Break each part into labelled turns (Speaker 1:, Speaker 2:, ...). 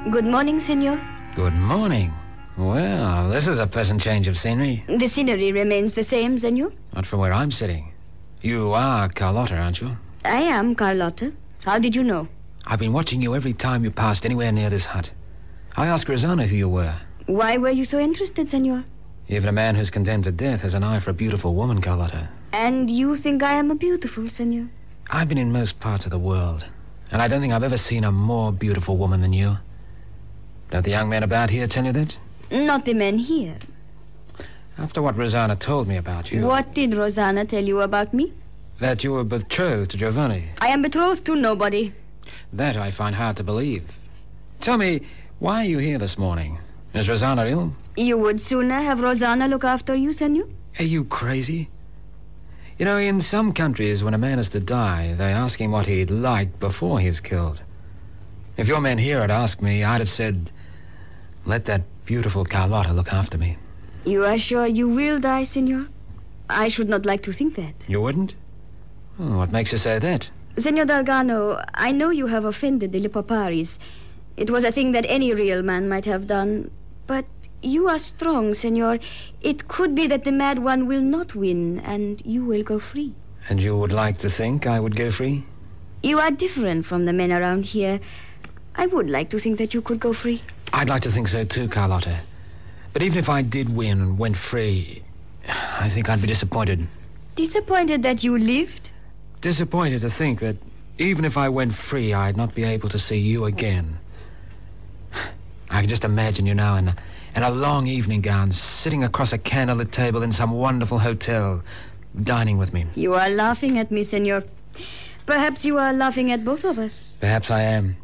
Speaker 1: Good morning, senor.
Speaker 2: Good morning. Well, this is a pleasant change of scenery.
Speaker 1: The scenery remains the same, senor.
Speaker 2: Not from where I'm sitting. You are Carlotta, aren't you?
Speaker 1: I am Carlotta. How did you know?
Speaker 2: I've been watching you every time you passed anywhere near this hut. I asked Rosanna who you were.
Speaker 1: Why were you so interested, senor?
Speaker 2: Even a man who's condemned to death has an eye for a beautiful woman, Carlotta.
Speaker 1: And you think I am a beautiful, senor?
Speaker 2: I've been in most parts of the world, and I don't think I've ever seen a more beautiful woman than you. Don't the young men about here tell you that?
Speaker 1: Not the men here.
Speaker 2: After what Rosanna told me about you...
Speaker 1: What did Rosanna tell you about me?
Speaker 2: That you were betrothed to Giovanni.
Speaker 1: I am betrothed to nobody.
Speaker 2: That I find hard to believe. Tell me, why are you here this morning? Is Rosanna ill?
Speaker 1: You would sooner have Rosanna look after you, senor?
Speaker 2: Are you crazy? You know, in some countries, when a man is to die, they ask him what he'd like before he's killed. If your men here had asked me, I'd have said, let that beautiful Carlotta look after me.
Speaker 1: You are sure you will die, senor? I should not like to think that.
Speaker 2: You wouldn't? Oh, what makes you say that?
Speaker 1: Senor Delgado, I know you have offended the Lipaparis. It was a thing that any real man might have done. But you are strong, senor. It could be that the mad one will not win, and you will go free.
Speaker 2: And you would like to think I would go free?
Speaker 1: You are different from the men around here. I would like to think that you could go free.
Speaker 2: I'd like to think so too, Carlotta. But even if I did win and went free, I think I'd be disappointed.
Speaker 1: Disappointed that you lived?
Speaker 2: Disappointed to think that even if I went free, I'd not be able to see you again. I can just imagine you now in a long evening gown, sitting across a candlelit table in some wonderful hotel, dining with me.
Speaker 1: You are laughing at me, senor. Perhaps you are laughing at both of us.
Speaker 2: Perhaps I am.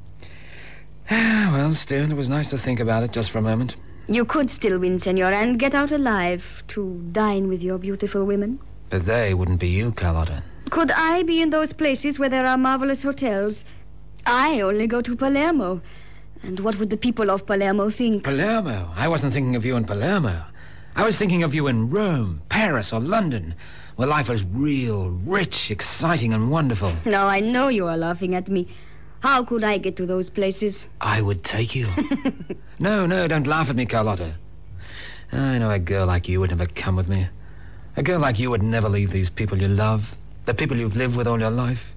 Speaker 2: Well, still, it was nice to think about it just for a moment.
Speaker 1: You could still win, senor, and get out alive to dine with your beautiful women.
Speaker 2: But they wouldn't be you, Carlotta.
Speaker 1: Could I be in those places where there are marvelous hotels? I only go to Palermo. And what would the people of Palermo think?
Speaker 2: Palermo? I wasn't thinking of you in Palermo. I was thinking of you in Rome, Paris, or London, where life was real, rich, exciting, and wonderful.
Speaker 1: No, I know you are laughing at me. How could I get to those places?
Speaker 2: I would take you. No, don't laugh at me, Carlotta. I know a girl like you would never come with me. A girl like you would never leave these people you love, the people you've lived with all your life.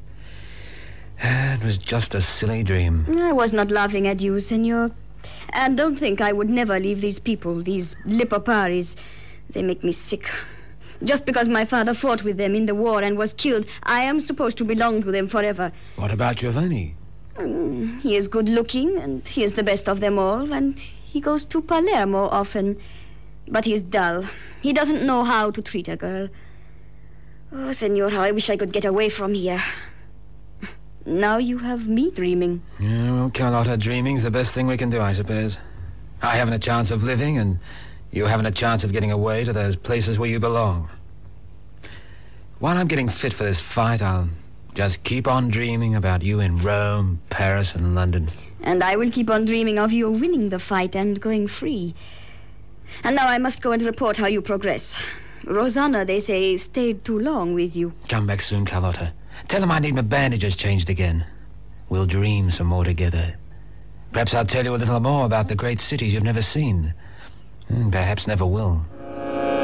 Speaker 2: It was just a silly dream.
Speaker 1: I was not laughing at you, senor. And don't think I would never leave these people, these Lipaparis. They make me sick. Just because my father fought with them in the war and was killed, I am supposed to belong to them forever.
Speaker 2: What about Giovanni?
Speaker 1: He is good-looking, and he is the best of them all, and he goes to Palermo often. But he's dull. He doesn't know how to treat a girl. Oh, senor, how I wish I could get away from here. Now you have me dreaming.
Speaker 2: Yeah, well, Carlotta, dreaming's the best thing we can do, I suppose. I haven't a chance of living, and you haven't a chance of getting away to those places where you belong. While I'm getting fit for this fight, I'll just keep on dreaming about you in Rome, Paris, and London.
Speaker 1: And I will keep on dreaming of you winning the fight and going free. And now I must go and report how you progress. Rosanna, they say, stayed too long with you.
Speaker 2: Come back soon, Carlotta. Tell them I need my bandages changed again. We'll dream some more together. Perhaps I'll tell you a little more about the great cities you've never seen. Perhaps never will.